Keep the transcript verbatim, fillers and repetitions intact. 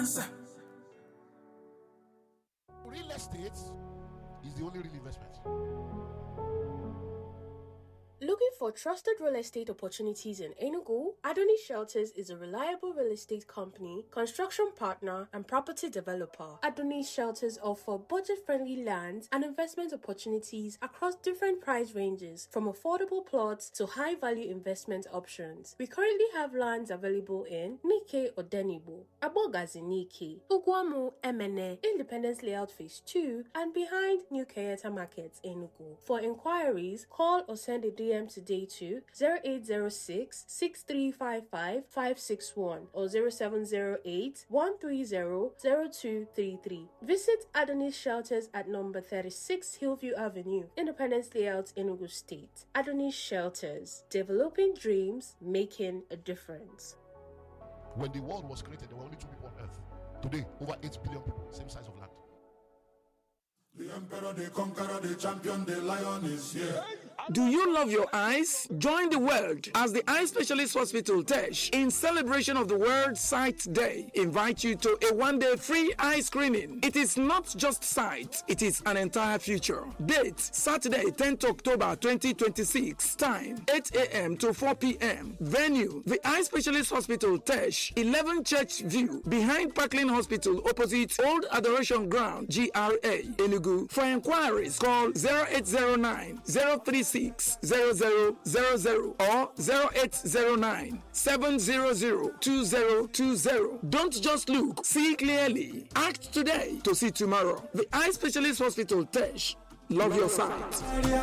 Real estate is the only real investment. Looking for trusted real estate opportunities in Enugu? Adonis Shelters is a reliable real estate company, construction partner, and property developer. Adonis Shelters offer budget-friendly lands and investment opportunities across different price ranges, from affordable plots to high-value investment options. We currently have lands available in Nike or Denibo, Abogazi Nike, Ugwamu Emene, Independence Layout Phase two, and behind New Kayeta Market, Enugu. For inquiries, call or send a D M today to zero eight zero six, six three five five, five six one or zero seven zero eight, one three zero, zero two three three. Visit Adonis Shelters at number thirty-six Hillview Avenue, Independence Layout, Enugu State. Adonis Shelters, developing dreams, making a difference. When the world was created, there were only two people on earth. Today, over eight billion people, same size of land. The emperor, the conqueror, the champion, the lion is here. Do you love your eyes? Join the world as the Eye Specialist Hospital Tesh, in celebration of the World Sight Day, invite you to a one-day free eye screening. It is not just sight, it is an entire future. Date, Saturday, tenth October twenty twenty-six. Time, eight a.m. to four p.m. Venue, the Eye Specialist Hospital Tesh, eleven Church View, behind Parkland Hospital, opposite Old Adoration Ground, G R A, Enugu. For inquiries, call zero eight zero nine, zero three six, zero zero zero zero or zero eight zero nine, seven zero zero, two zero two zero. Don't just look, see clearly. Act today to see tomorrow. The Eye Specialist Hospital Tesh. Love your sight.